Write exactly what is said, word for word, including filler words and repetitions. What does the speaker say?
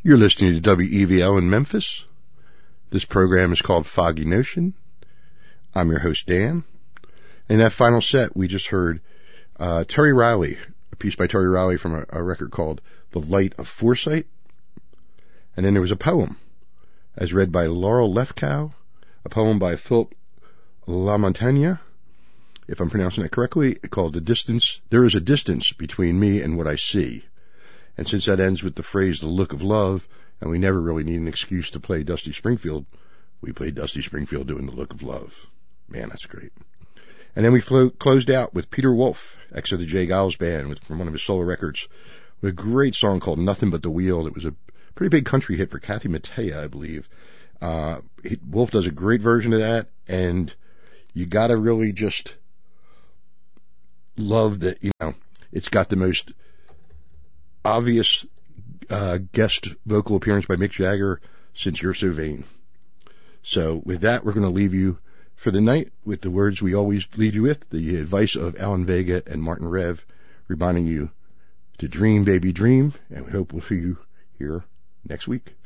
You're listening to W E V L in Memphis. This program is called Foggy Notion. I'm your host, Dan. In that final set, we just heard uh, Terry Riley, a piece by Terry Riley from a, a record called The Light of Foresight. And then there was a poem, as read by Laurel Lefkow, a poem by Philip Lamontagne, if I'm pronouncing it correctly, called The Distance. There is a distance between me and what I see. And since that ends with the phrase, the look of love, and we never really need an excuse to play Dusty Springfield, we played Dusty Springfield doing the look of love. Man, that's great. And then we flo- closed out with Peter Wolf, ex of the Jay Giles Band, with, from one of his solo records, with a great song called Nothing But the Wheel. It was a pretty big country hit for Kathy Mattea, I believe. Uh, he, Wolf does a great version of that, and you gotta really just love that, you know, it's got the most obvious uh, guest vocal appearance by Mick Jagger since You're So Vain. So with that, we're going to leave you for the night with the words we always leave you with, the advice of Alan Vega and Martin Rev, reminding you to dream, baby, dream, and we hope we'll see you here next week.